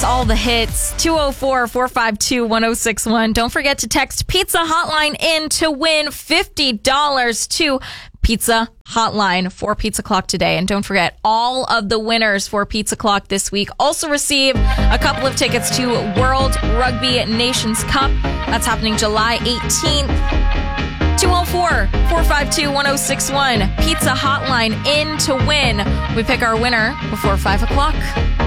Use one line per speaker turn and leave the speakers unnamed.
Yes, all the hits. 204-452-1061. Don't forget to text Pizza Hotline in to win $50 to Pizza Hotline for Pizza Clock today. And don't forget, all of the winners for Pizza Clock this week also receive a couple of tickets to World Rugby Nations Cup. That's happening July 18th. 204-452-1061. Pizza Hotline in to win. We pick our winner before 5 o'clock.